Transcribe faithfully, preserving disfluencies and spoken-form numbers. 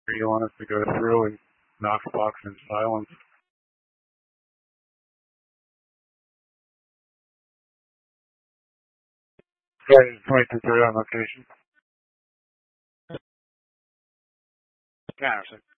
you want us to go through and knock box in silence? Sorry, twenty-two thirty on location. Anderson.